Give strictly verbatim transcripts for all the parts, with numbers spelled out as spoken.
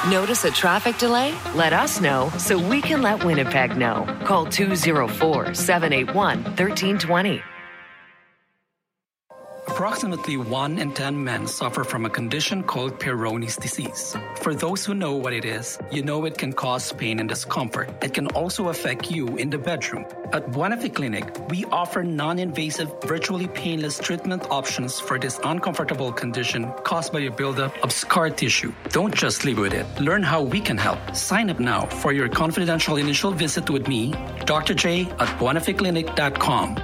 Notice a traffic delay? Let us know so we can let Winnipeg know. Call two oh four, seven eight one, one three two zero. Approximately one in ten men suffer from a condition called Peyronie's disease. For those who know what it is, you know it can cause pain and discomfort. It can also affect you in the bedroom. At Buenafe Clinic, we offer non-invasive, virtually painless treatment options for this uncomfortable condition caused by a buildup of scar tissue. Don't just live with it. Learn how we can help. Sign up now for your confidential initial visit with me, Doctor J at buenafe clinic dot com.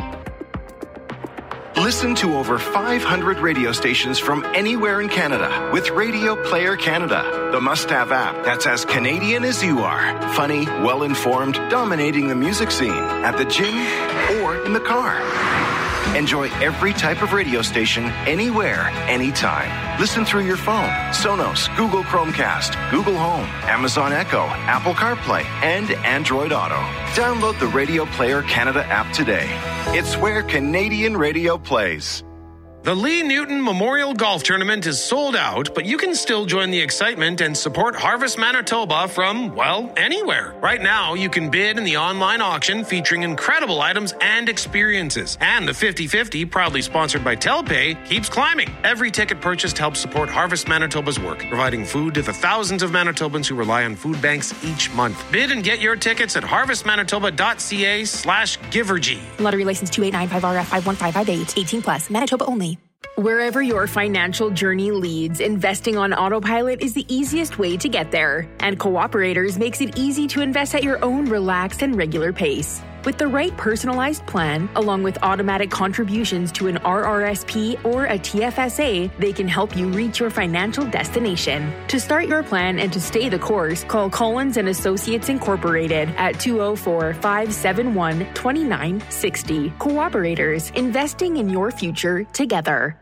Listen to over five hundred radio stations from anywhere in Canada with Radio Player Canada, the must-have app that's as Canadian as you are. Funny, well-informed, dominating the music scene at the gym or in the car. Enjoy every type of radio station, anywhere, anytime. Listen through your phone, Sonos, Google Chromecast, Google Home, Amazon Echo, Apple CarPlay, and Android Auto. Download the Radio Player Canada app today. It's where Canadian radio plays. The Lee Newton Memorial Golf Tournament is sold out, but you can still join the excitement and support Harvest Manitoba from, well, anywhere. Right now, you can bid in the online auction featuring incredible items and experiences. And the fifty-fifty, proudly sponsored by Telpay, keeps climbing. Every ticket purchased helps support Harvest Manitoba's work, providing food to the thousands of Manitobans who rely on food banks each month. Bid and get your tickets at harvestmanitoba.ca slash givergy. Lottery license two eight nine five R F five one five five eight. eighteen plus. Manitoba only. Wherever your financial journey leads, investing on autopilot is the easiest way to get there. And Cooperators makes it easy to invest at your own relaxed and regular pace. With the right personalized plan, along with automatic contributions to an R R S P or a T F S A, they can help you reach your financial destination. To start your plan and to stay the course, call Collins and Associates Incorporated at two oh four, five seven one, two nine six oh. Cooperators, investing in your future together.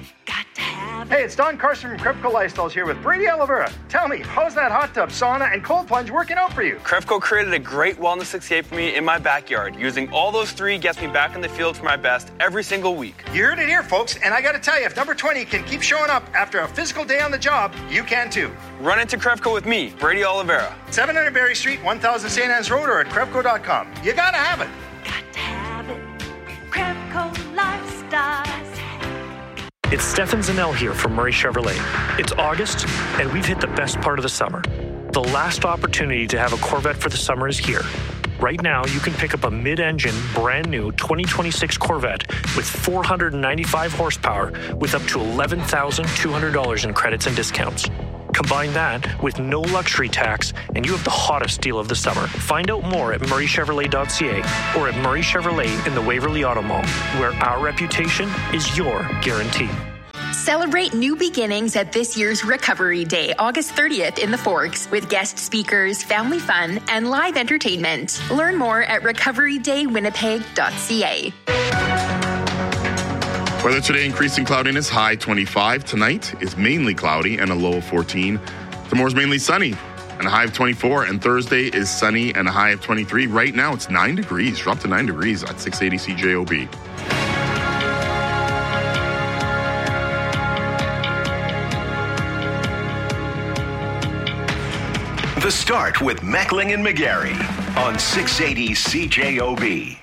Hey, it's Don Carson from Crepco Lifestyles here with Brady Oliveira. Tell me, how's that hot tub, sauna, and cold plunge working out for you? Crepco created a great wellness escape for me in my backyard. Using all those three gets me back in the field for my best every single week. You heard it here, folks, and I gotta tell you, if number twenty can keep showing up after a physical day on the job, you can too. Run into Crepco with me, Brady Oliveira. seven hundred Berry Street, one thousand Saint Anne's Road, or at Crepco dot com. You gotta have it. Got to have it. Crepco Lifestyles. It's Stefan Zanel here from Murray Chevrolet. It's August, and we've hit the best part of the summer. The last opportunity to have a Corvette for the summer is here. Right now, you can pick up a mid-engine, brand-new twenty twenty-six Corvette with four hundred ninety-five horsepower with up to eleven thousand two hundred dollars in credits and discounts. Combine that with no luxury tax, and you have the hottest deal of the summer. Find out more at murray chevrolet dot c a or at Murray Chevrolet in the Waverly Auto Mall, where our reputation is your guarantee. Celebrate new beginnings at this year's Recovery Day, August thirtieth in the Forks, with guest speakers, family fun, and live entertainment. Learn more at recovery day winnipeg dot c a. Weather today, increasing cloudiness, high twenty-five. Tonight is mainly cloudy and a low of fourteen. Tomorrow's mainly sunny and a high of twenty-four. And Thursday is sunny and a high of twenty-three. Right now, it's nine degrees, dropped to nine degrees at six eighty C J O B. The Start with Meckling and McGarry on six eighty C J O B.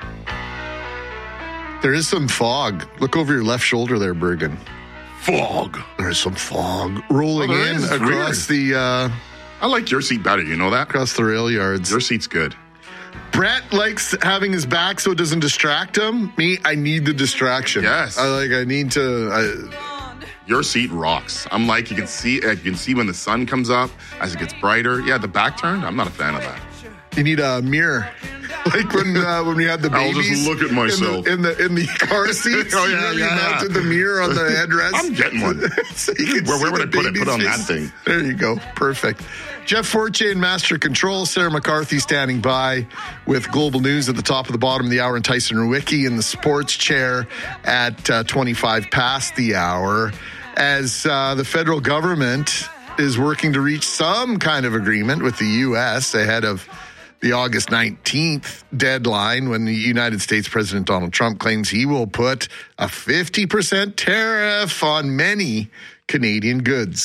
There is some fog. Look over your left shoulder there, Bergen. Fog. There's some fog rolling oh, in is. across Weird. the... Uh, I like your seat better, you know that? Across the rail yards. Your seat's good. Brett likes having his back so it doesn't distract him. Me, I need the distraction. Yes. I like, I need to... I, Your seat rocks. I'm like, you can see you can see when the sun comes up as it gets brighter. Yeah, the back turned, I'm not a fan of that. You need a mirror. Like when uh, when we had the babies. I'll just look at myself. In the, in the, in the car seats. Oh, yeah, you yeah. mounted the mirror on the headrest. I'm getting one. So you can where see where would I put it? Put it on face. that thing. There you go. Perfect. Jeff Fortier in Master Control. Sarah McCarthy standing by with Global News at the top of the bottom of the hour. And Tyson Rewicki in the sports chair at uh, twenty-five past the hour. As uh, the federal government is working to reach some kind of agreement with the U S ahead of the August nineteenth deadline, when the United States President Donald Trump claims he will put a fifty percent tariff on many Canadian goods.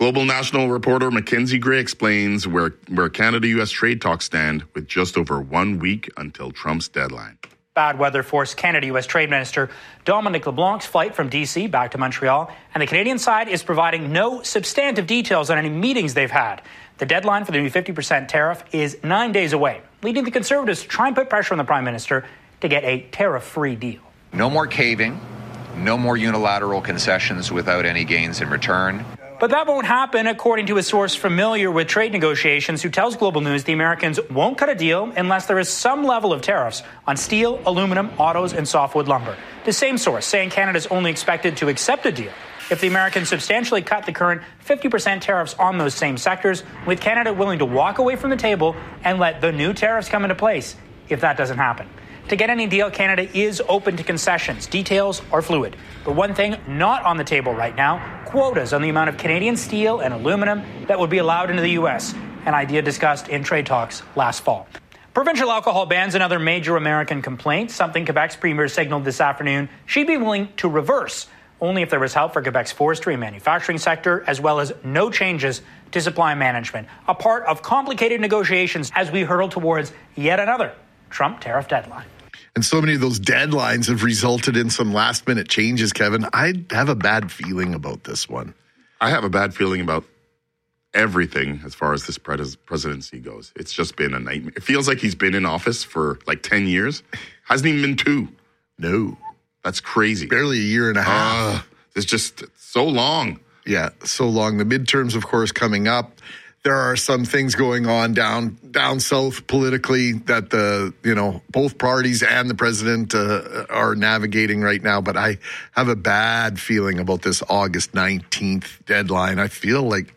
Global national reporter Mackenzie Gray explains where, where Canada-U S trade talks stand with just over one week until Trump's deadline. Bad weather forced Canada-U S Trade Minister Dominic LeBlanc's flight from D C back to Montreal, and the Canadian side is providing no substantive details on any meetings they've had. The deadline for the new fifty percent tariff is nine days away, leading the Conservatives to try and put pressure on the Prime Minister to get a tariff-free deal. No more caving, no more unilateral concessions without any gains in return. But that won't happen, according to a source familiar with trade negotiations who tells Global News the Americans won't cut a deal unless there is some level of tariffs on steel, aluminum, autos, and softwood lumber. The same source saying Canada's only expected to accept a deal if the Americans substantially cut the current fifty percent tariffs on those same sectors, with Canada willing to walk away from the table and let the new tariffs come into place if that doesn't happen. To get any deal, Canada is open to concessions. Details are fluid. But one thing not on the table right now, quotas on the amount of Canadian steel and aluminum that would be allowed into the U S, an idea discussed in trade talks last fall. Provincial alcohol bans another major American complaint, something Quebec's premier signaled this afternoon she'd be willing to reverse, only if there was help for Quebec's forestry and manufacturing sector, as well as no changes to supply management, a part of complicated negotiations as we hurtle towards yet another Trump tariff deadline. And so many of those deadlines have resulted in some last-minute changes, Kevin. I have a bad feeling about this one. I have a bad feeling about everything as far as this pres- presidency goes. It's just been a nightmare. It feels like he's been in office for like ten years. Hasn't even been two. No. That's crazy. Barely a year and a half. Uh, it's just so long. Yeah, so long. The midterms, of course, coming up. There are some things going on down down south politically that the you know both parties and the president uh, are navigating right now. But I have a bad feeling about this August nineteenth deadline. I feel like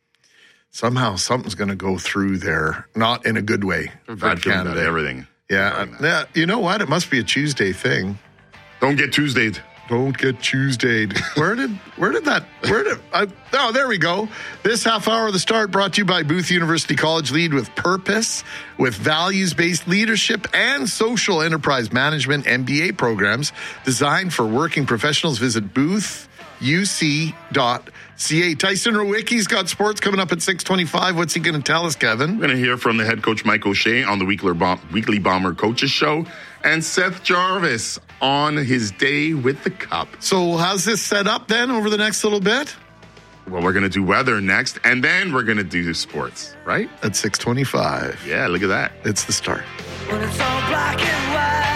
somehow something's going to go through there, not in a good way for bad Canada. About everything. Yeah, yeah. You know what? It must be a Tuesday thing. Don't get Tuesdayed. Don't get Tuesdayed. Where did where did that where did I, oh there we go. This half hour of the start brought to you by Booth University College. Lead with purpose, with values-based leadership and social enterprise management M B A programs designed for working professionals. Visit booth u c dot c a. Tyson Rowicki's got sports coming up at six twenty-five. What's he going to tell us, Kevin? We're going to hear from the head coach Mike O'Shea on the Weekly, Bom- Weekly Bomber Coaches Show, and Seth Jarvis on his day with the Cup. So how's this set up then over the next little bit? Well, we're going to do weather next, and then we're going to do sports, right? At six twenty-five. Yeah, look at that. It's the start. When it's all black and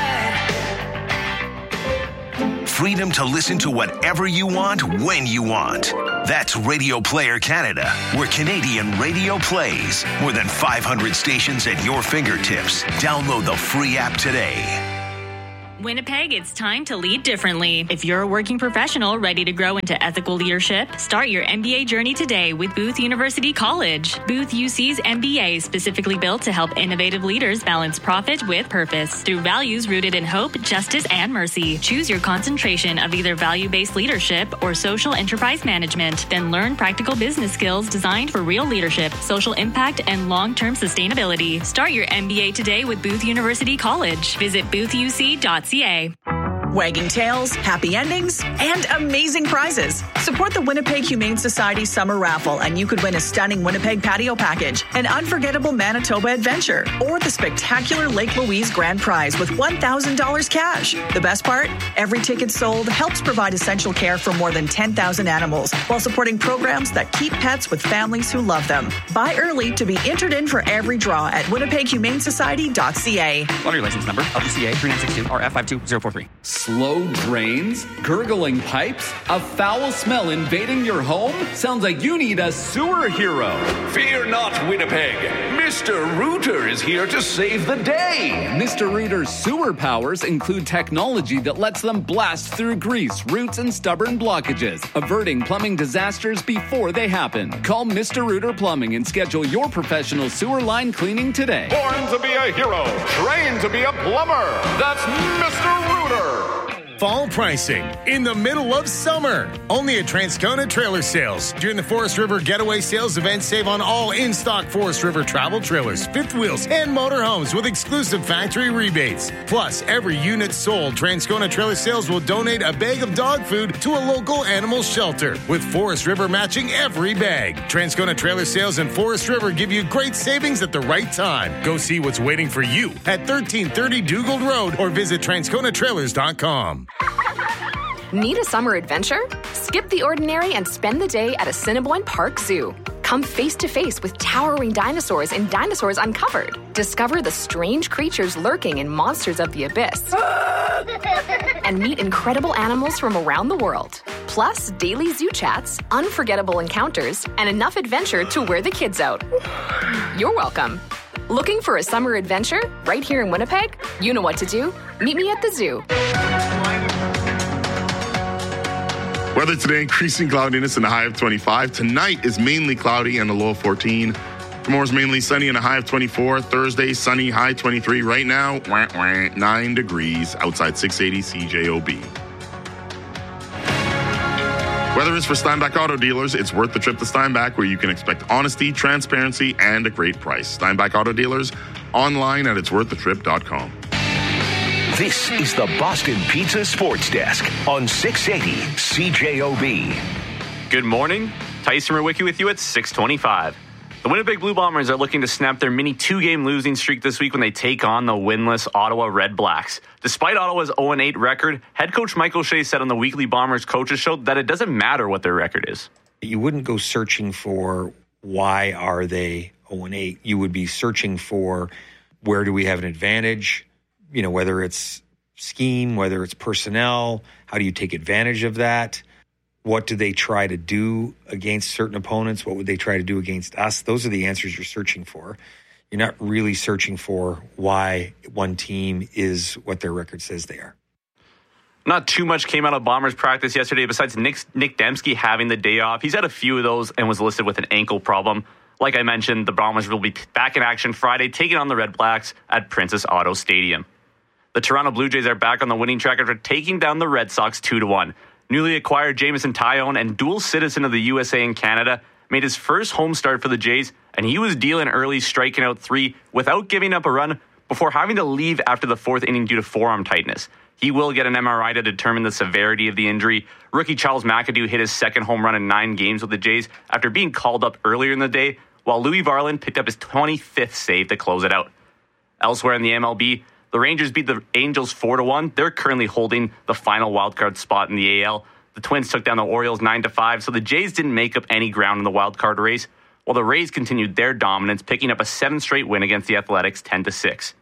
white. Freedom to listen to whatever you want, when you want. That's Radio Player Canada, where Canadian radio plays. More than five hundred stations at your fingertips. Download the free app today. Winnipeg, it's time to lead differently. If you're a working professional ready to grow into ethical leadership, start your M B A journey today with Booth University College. Booth U C's M B A is specifically built to help innovative leaders balance profit with purpose through values rooted in hope, justice, and mercy. Choose your concentration of either value-based leadership or social enterprise management. Then learn practical business skills designed for real leadership, social impact, and long-term sustainability. Start your M B A today with Booth University College. Visit booth u c dot c a. Wagging tails, happy endings, and amazing prizes. Support the Winnipeg Humane Society Summer Raffle and you could win a stunning Winnipeg patio package, an unforgettable Manitoba adventure, or the spectacular Lake Louise Grand Prize with one thousand dollars cash. The best part? Every ticket sold helps provide essential care for more than ten thousand animals while supporting programs that keep pets with families who love them. Buy early to be entered in for every draw at winnipeg humane society dot c a. Lottery license number L G C A three nine six two R F five two zero four three. Slow drains? Gurgling pipes? A foul smell invading your home? Sounds like you need a sewer hero. Fear not, Winnipeg. Mister Rooter is here to save the day. Mister Rooter's sewer powers include technology that lets them blast through grease, roots, and stubborn blockages, averting plumbing disasters before they happen. Call Mister Rooter Plumbing and schedule your professional sewer line cleaning today. Born to be a hero, trained to be a plumber. That's Mister Rooter. Fall pricing in the middle of summer. Only at Transcona Trailer Sales. During the Forest River Getaway Sales event, save on all in-stock Forest River travel trailers, fifth wheels, and motorhomes with exclusive factory rebates. Plus, every unit sold, Transcona Trailer Sales will donate a bag of dog food to a local animal shelter, with Forest River matching every bag. Transcona Trailer Sales and Forest River give you great savings at the right time. Go see what's waiting for you at thirteen thirty Dugald Road or visit transcona trailers dot com. Need a summer adventure? Skip the ordinary and spend the day at Assiniboine Park Zoo. Come face to face with towering dinosaurs in Dinosaurs Uncovered. Discover the strange creatures lurking in Monsters of the Abyss. And meet incredible animals from around the world. Plus, daily zoo chats, unforgettable encounters, and enough adventure to wear the kids out. You're welcome. Looking for a summer adventure right here in Winnipeg? You know what to do. Meet me at the zoo. Weather today, increasing cloudiness and a high of twenty-five. Tonight is mainly cloudy and a low of fourteen. Tomorrow's mainly sunny and a high of twenty-four. Thursday, sunny, high twenty-three. Right now, wah, wah, nine degrees outside six eighty C J O B. Weather is for Steinbach Auto Dealers. It's worth the trip to Steinbach, where you can expect honesty, transparency, and a great price. Steinbach Auto Dealers, online at its worth the trip dot com. This is the Boston Pizza Sports Desk on six eighty C J O B. Good morning. Tyson Rewicki with you at six twenty-five. The Winnipeg Blue Bombers are looking to snap their mini two-game losing streak this week when they take on the winless Ottawa Red Blacks. Despite Ottawa's oh and eight record, head coach Mike O'Shea said on the weekly Bombers Coaches Show that it doesn't matter what their record is. You wouldn't go searching for why are they oh and eight. You would be searching for where do we have an advantage, you know, whether it's scheme, whether it's personnel, how do you take advantage of that? What do they try to do against certain opponents? What would they try to do against us? Those are the answers you're searching for. You're not really searching for why one team is what their record says they are. Not too much came out of Bombers practice yesterday besides Nick, Nick Dembski having the day off. He's had a few of those and was listed with an ankle problem. Like I mentioned, the Bombers will be back in action Friday, taking on the Red Blacks at Princess Auto Stadium. The Toronto Blue Jays are back on the winning track after taking down the Red Sox two to one. Newly acquired Jameson Taillon and dual citizen of the U S A and Canada made his first home start for the Jays, and he was dealing early, striking out three without giving up a run before having to leave after the fourth inning due to forearm tightness. He will get an M R I to determine the severity of the injury. Rookie Charles McAdoo hit his second home run in nine games with the Jays after being called up earlier in the day, while Louis Varland picked up his twenty-fifth save to close it out. Elsewhere in the M L B, the Rangers beat the Angels four to one. They're currently holding the final wildcard spot in the A L. The Twins took down the Orioles nine to five, so the Jays didn't make up any ground in the wildcard race, while the Rays continued their dominance, picking up a seventh straight win against the Athletics ten to six.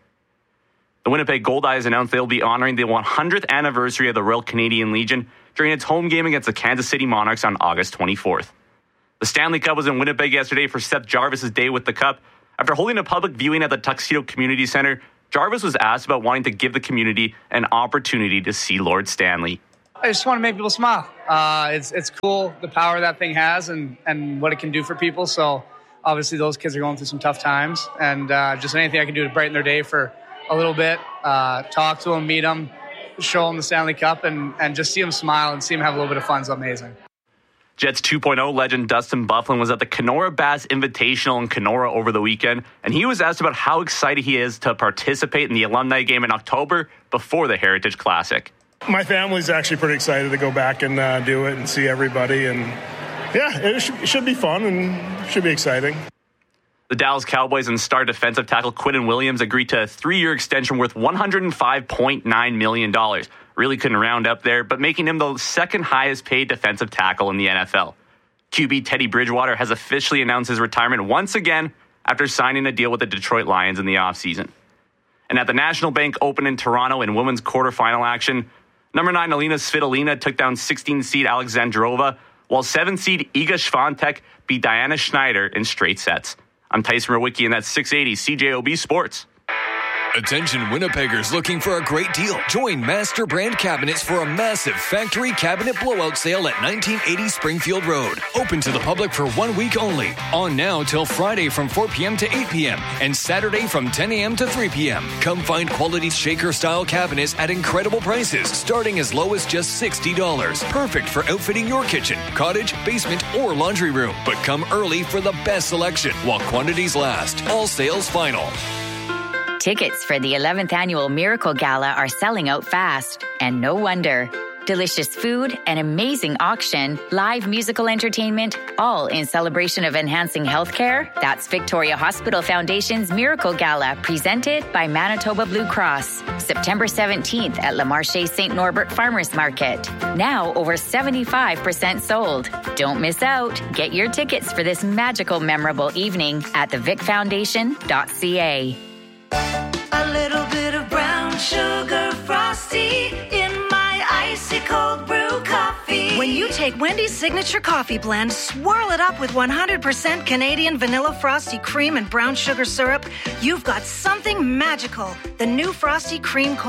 The Winnipeg Goldeyes announced they'll be honoring the one hundredth anniversary of the Royal Canadian Legion during its home game against the Kansas City Monarchs on August twenty-fourth. The Stanley Cup was in Winnipeg yesterday for Seth Jarvis's day with the Cup. After holding a public viewing at the Tuxedo Community Center, Jarvis was asked about wanting to give the community an opportunity to see Lord Stanley. I just want to make people smile. Uh, it's it's cool, the power that thing has and, and what it can do for people. So obviously those kids are going through some tough times. And uh, just anything I can do to brighten their day for a little bit, uh, talk to them, meet them, show them the Stanley Cup, and, and just see them smile and see them have a little bit of fun is amazing. Jets two point oh legend Dustin Byfuglien was at the Kenora Bass Invitational in Kenora over the weekend, and he was asked about how excited he is to participate in the alumni game in October before the Heritage Classic. My family's actually pretty excited to go back and uh, do it and see everybody, and yeah, it should, it should be fun and should be exciting. The Dallas Cowboys and star defensive tackle Quinnen Williams agreed to a three-year extension worth one hundred five point nine million dollars. Really couldn't round up there, but making him the second highest paid defensive tackle in the N F L. Q B Teddy Bridgewater has officially announced his retirement once again after signing a deal with the Detroit Lions in the offseason. And at the National Bank Open in Toronto in women's quarterfinal action, number nine Alina Svitolina took down sixteen seed Alexandrova, while seven seed Iga Swiatek beat Diana Schneider in straight sets. I'm Tyson Rewicki, and that's six eighty C J O B Sports. Attention Winnipeggers looking for a great deal. Join Master Brand Cabinets for a massive factory cabinet blowout sale at nineteen eighty Springfield Road. Open to the public for one week only. On now till Friday from four p.m. to eight p.m. and Saturday from ten a.m. to three p.m. Come find quality shaker-style cabinets at incredible prices, starting as low as just sixty dollars. Perfect for outfitting your kitchen, cottage, basement, or laundry room. But come early for the best selection while quantities last. All sales final. Tickets for the eleventh Annual Miracle Gala are selling out fast, and no wonder. Delicious food, an amazing auction, live musical entertainment, all in celebration of enhancing healthcare. That's Victoria Hospital Foundation's Miracle Gala, presented by Manitoba Blue Cross. September seventeenth at Le Marché Saint Norbert Farmers Market. Now over seventy-five percent sold. Don't miss out. Get your tickets for this magical, memorable evening at the vic foundation dot c a. A little bit of brown sugar frosty in my icy cold brew coffee. When you take Wendy's signature coffee blend, swirl it up with one hundred percent Canadian vanilla frosty cream and brown sugar syrup, you've got something magical. The new frosty cream cold